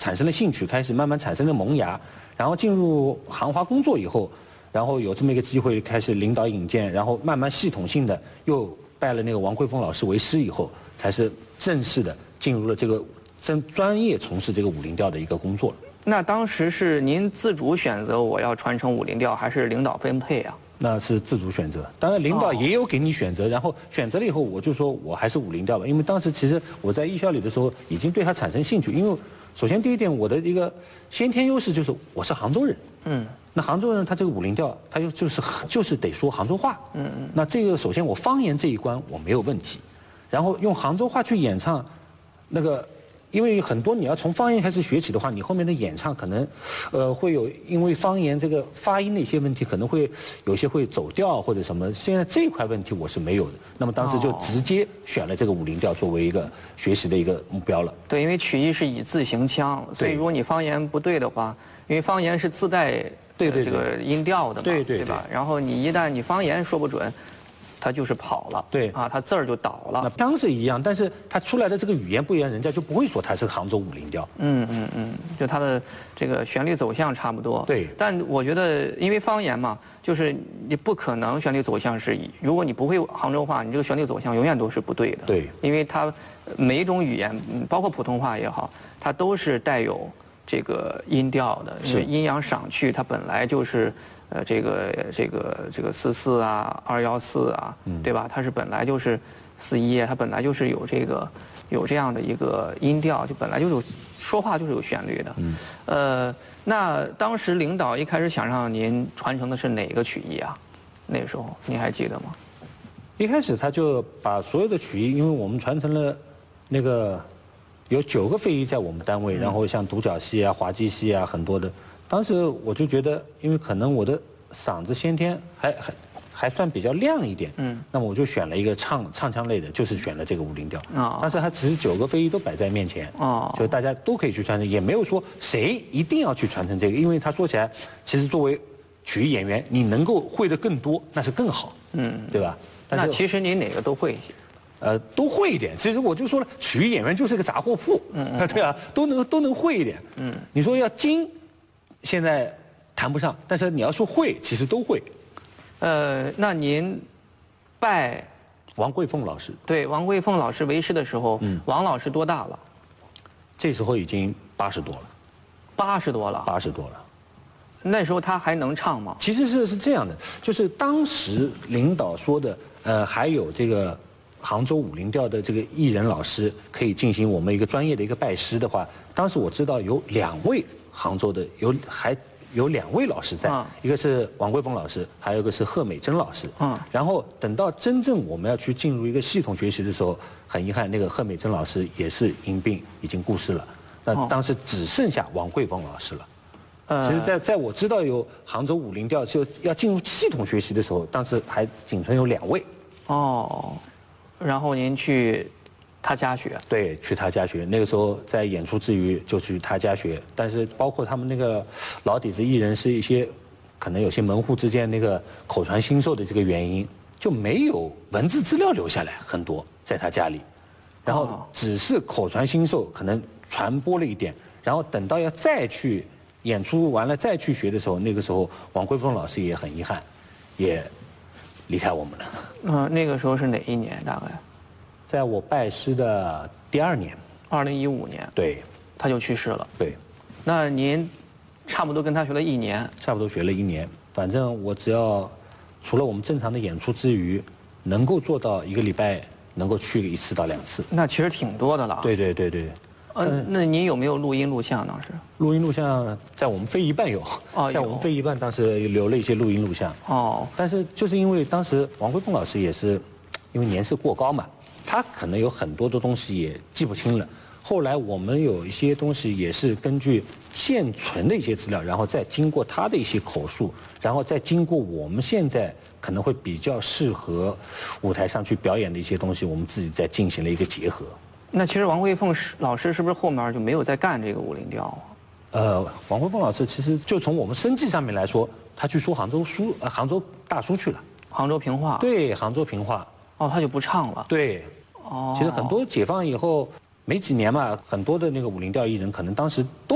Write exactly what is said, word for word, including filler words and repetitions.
产生了兴趣，开始慢慢产生了萌芽，然后进入行华工作以后，然后有这么一个机会开始领导引荐，然后慢慢系统性的又拜了那个王桂峰老师为师以后，才是正式的进入了这个真专业从事这个武林调的一个工作了。 那当时是您自主选择我要传承武林调，还是领导分配啊？ 那是自主选择，当然领导也有给你选择，然后选择了以后，我就说我还是武林调吧，因为当时其实我在艺校里的时候已经对它产生兴趣，因为首先第一点，我的一个先天优势就是我是杭州人，嗯，那杭州人他这个武林调，他又就是就是得说杭州话，嗯嗯，那这个首先我方言这一关我没有问题，然后用杭州话去演唱，那个。因为很多你要从方言开始学起的话，你后面的演唱可能，呃，会有因为方言这个发音的一些问题，可能会有些会走调或者什么。现在这一块问题我是没有的。那么当时就直接选了这个武林调作为一个学习的一个目标了。 对，因为曲艺是以字行腔，所以如果你方言不对的话，因为方言是自带对对这个音调的嘛， 对对对吧？然后你一旦你方言说不准。他就是跑了， 对啊，他字儿就倒了。 那腔是一样，但是他出来的这个语言不一样，人家就不会说他是杭州武林调。 嗯嗯嗯，就他的这个旋律走向差不多。 对。 但我觉得，因为方言嘛，就是你不可能旋律走向是，如果你不会杭州话，你这个旋律走向永远都是不对的。 对。 因为它每一种语言，包括普通话也好，它都是带有这个音调的，是阴阳赏去，它本来就是。呃，这个这个这个四四啊，二幺四啊，对吧？它是本来就是四一，它本来就是有这个有这样的一个音调，就本来就是有说话就是有旋律的。嗯。呃，那当时领导一开始想让您传承的是哪个曲艺啊？那时候您还记得吗？ 一开始他就把所有的曲艺，因为我们传承了那个有九个非遗在我们单位，然后像独角戏啊、滑稽戏啊，很多的。当时我就觉得，因为可能我的嗓子先天还还还算比较亮一点，嗯，那么我就选了一个唱唱腔类的，就是选了这个武林调。啊，但是它只是九个非遗都摆在面前，哦，就大家都可以去传承，也没有说谁一定要去传承这个，因为他说起来，其实作为曲艺演员，你能够会的更多，那是更好，嗯，对吧？ 那其实您哪个都会一些。 呃，都会一点。其实我就说了，曲艺演员就是个杂货铺，嗯，对啊，都能都能会一点。嗯，你说要精。现在谈不上，但是你要说会，其实都会。 呃，那您拜王桂凤老师， 对王桂凤老师为师的时候，嗯，王老师多大了？ 这时候已经八十多了。 八十多了。 八十多了。 那时候他还能唱吗？ 其实是是这样的，就是当时领导说的，呃，还有这个杭州武林调的这个艺人老师可以进行我们一个专业的一个拜师的话，当时我知道有两位。杭州的有还有两位老师在，啊、一个是王桂峰老师，还有一个是贺美珍老师。啊，然后等到真正我们要去进入一个系统学习的时候，很遗憾，那个贺美珍老师也是因病已经过世了。那当时只剩下王桂峰老师了。呃、其实在，在在我知道有杭州武林调就要进入系统学习的时候，当时还仅存有两位。 哦，然后您去。他家学， 对，去他家学。那个时候在演出之余就去他家学，但是包括他们那个老底子艺人是一些，可能有些门户之间那个口传心授的这个原因，就没有文字资料留下来很多在他家里，然后只是口传心授，可能传播了一点，然后等到要再去演出完了再去学的时候，那个时候王桂峰老师也很遗憾，也离开我们了。 嗯，那个时候是哪一年大概？ 在我拜师的第二年， 二零一五年， 对， 他就去世了。 对， 那您差不多跟他学了一年， 差不多学了一年。反正我只要除了我们正常的演出之余，能够做到一个礼拜能够去一次到两次， 那其实挺多的了。 对对对对。 呃，那您有没有录音录像当时？ 录音录像在我们非遗办有，哦，在我们非遗办当时留了一些录音录像。哦，但是就是因为当时王桂凤老师也是因为年事过高嘛。他可能有很多的东西也记不清了，后来我们有一些东西也是根据现存的一些资料，然后再经过他的一些口述，然后再经过我们现在可能会比较适合舞台上去表演的一些东西，我们自己再进行了一个结合。 那其实王桂凤老师是不是后面就没有再干这个武林调啊？ 呃，王桂凤老师其实就从我们生计上面来说，他去说杭州书，呃，杭州大书去了。 杭州评话。 对，杭州评话。 哦，他就不唱了。 对。哦，其实很多解放以后没几年嘛，很多的那个武林调艺人可能当时都。